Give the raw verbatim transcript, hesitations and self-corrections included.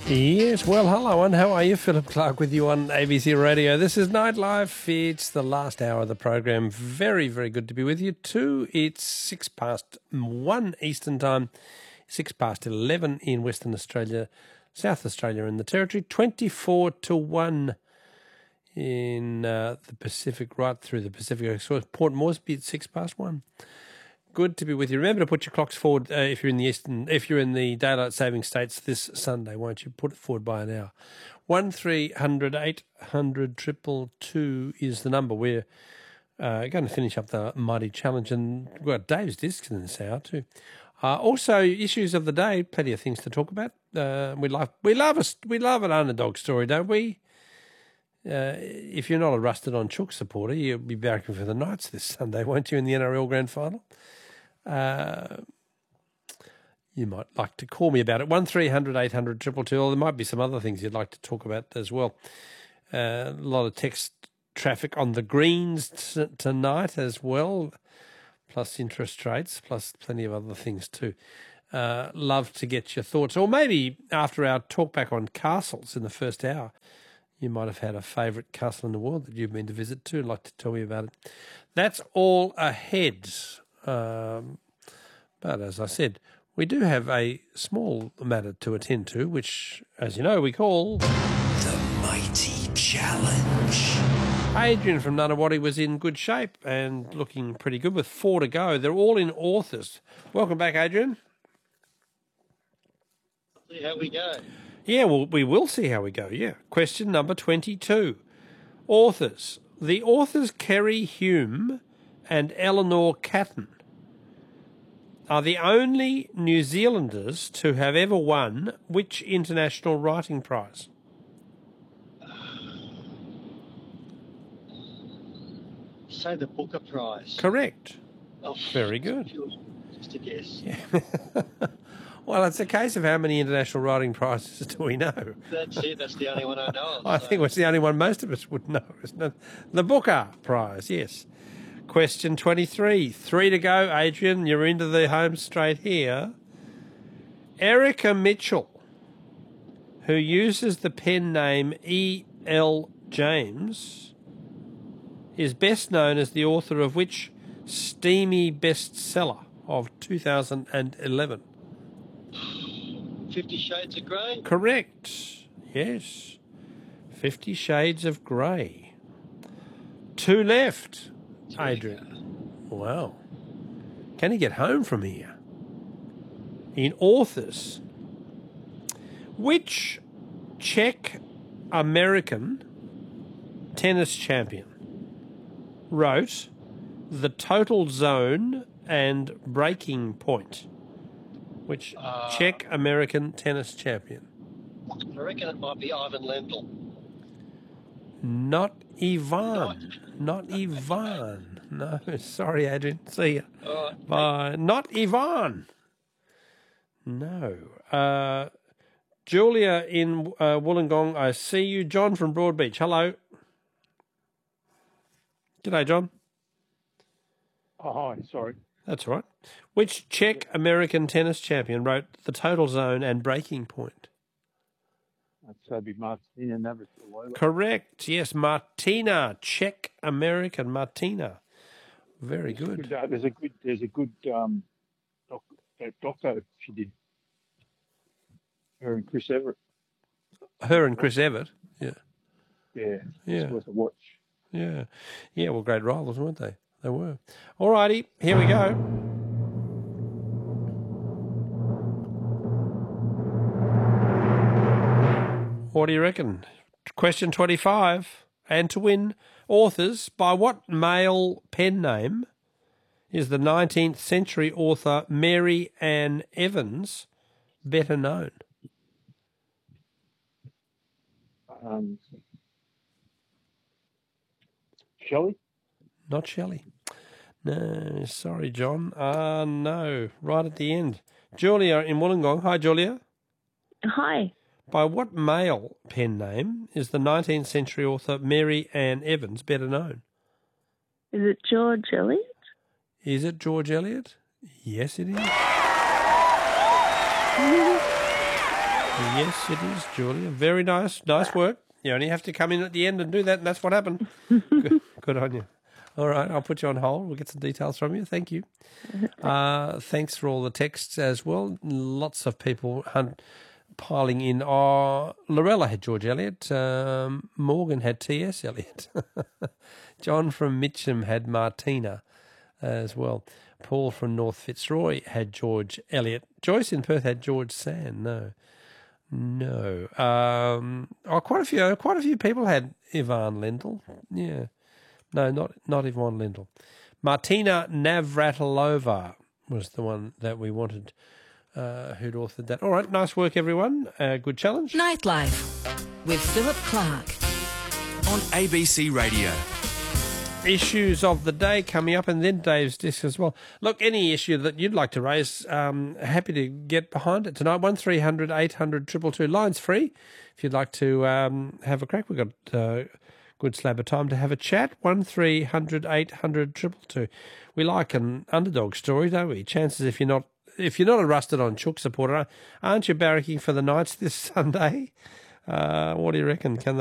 Yes, well, hello, and how are you? Philip Clark with you on A B C Radio. This is Nightlife. It's the last hour of the program. Very, very good to be with you too. It's six past one Eastern Time, six past eleven in Western Australia, South Australia and the Territory, twenty-four to one in uh, the Pacific, right through the Pacific. So Port Moresby at six past one. Good to be with you. Remember to put your clocks forward uh, if you're in the eastern, if you're in the daylight saving states this Sunday, won't you? Put it forward by an hour. One three hundred eight hundred triple two is the number. We're uh, going to finish up the mighty challenge, and we've got Dave's discs in this hour too. Uh, also, issues of the day. Plenty of things to talk about. Uh, we love we love a we love an underdog story, don't we? Uh, if you're not a rusted on Chook supporter, you'll be barracking for the Knights this Sunday, won't you? In the N R L Grand Final. Uh, you might like to call me about it. One three hundred eight hundred triple two. Or there might be some other things you'd like to talk about as well. Uh, a lot of text traffic on the greens t- tonight as well, plus interest rates, plus plenty of other things too. Uh, love to get your thoughts. Or maybe after our talk back on castles in the first hour, you might have had a favourite castle in the world that you've been to visit too. Like to tell me about it. That's all ahead. Um, but as I said, we do have a small matter to attend to, which, as you know, we call The Mighty Challenge. Adrian from Nunawaddy was in good shape and looking pretty good with four to go. They're all in authors. Welcome back, Adrian. See how we go. Yeah, well, we will see how we go, yeah. Question number twenty-two. Authors. The authors Kerry Hume and Eleanor Catton are the only New Zealanders to have ever won which international writing prize? Say the Booker Prize. Correct. Oh, Very good. Just a guess. Yeah. Well, it's a case of how many international writing prizes do we know? That's it. That's the only one I know of. I so. think it's the only one most of us would know, isn't it? The Booker Prize, yes. Question twenty-three. Three to go, Adrian. You're into the home straight here. Erica Mitchell, who uses the pen name E L James, is best known as the author of which steamy bestseller of two thousand eleven? Fifty Shades of Grey? Correct. Yes. Fifty Shades of Grey. Two left, Adrian. Wow. Can he get home from here? In authors, which Czech-American tennis champion wrote The Total Zone and Breaking Point? Which Uh, Czech-American tennis champion? I reckon it might be Ivan Lendl. Not Ivan. Not Ivan. No, sorry, Adrian. See ya. All right. Bye. Not Ivan. No. Uh, Julia in uh, Wollongong, I see you. John from Broadbeach. Hello. G'day, John. Oh, hi, sorry. That's all right. Which Czech-American tennis champion wrote The Total Zone and Breaking Point? That'd be Martina Navratilova. Correct. Yes, Martina. Czech-American Martina. Very good. Good, uh, there's a good, there's a good um, doc, uh, doco she did. Her and Chris Everett. Her and Chris Everett. Yeah. Yeah. Yeah. It's worth a watch. Yeah. Yeah, well, great rivals, weren't they? They were. All righty, here we go. What do you reckon? Question twenty-five. And to win, authors, by what male pen name is the nineteenth century author Mary Ann Evans better known? Um, Shelley? Not Shelley. No, sorry, John. Ah, uh, no, right at the end. Julia in Wollongong. Hi, Julia. Hi. By what male pen name is the nineteenth century author Mary Ann Evans better known? Is it George Eliot? Is it George Eliot? Yes, it is. Yes, it is, Julia. Very nice. Nice work. You only have to come in at the end and do that, and that's what happened. good, good on you. All right, I'll put you on hold. We'll get some details from you. Thank you. Uh, thanks for all the texts as well. Lots of people hunt, piling in. Oh, Lorella had George Eliot. Um, Morgan had T S Eliot. John from Mitcham had Martina as well. Paul from North Fitzroy had George Eliot. Joyce in Perth had George Sand. No. No. Um, oh, quite a few. Quite a few people had Ivan Lendl. Yeah. No, not not Yvonne Lendl. Martina Navratilova was the one that we wanted, uh, who'd authored that. All right, nice work, everyone. Uh, good challenge. Nightlife with Philip Clark on A B C Radio. Issues of the day coming up, and then Dave's disc as well. Look, any issue that you'd like to raise, um, happy to get behind it tonight. One three hundred eight hundred two two two. Line's free if you'd like to um, have a crack. We've got a uh, good slab of time to have a chat. One three hundred eight hundred two two two. We like an underdog story, don't we? Chances if you're not if you're not a rusted on Chook supporter, aren't you barracking for the Knights this Sunday? Uh, what do you reckon? Can